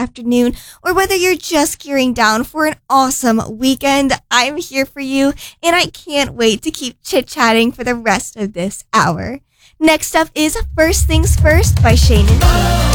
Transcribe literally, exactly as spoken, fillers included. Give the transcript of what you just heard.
afternoon, or whether you're just gearing down for an awesome weekend, I'm here for you, and I can't wait to keep chit-chatting for the rest of this hour. Next up is First Things First by Shane and Kim.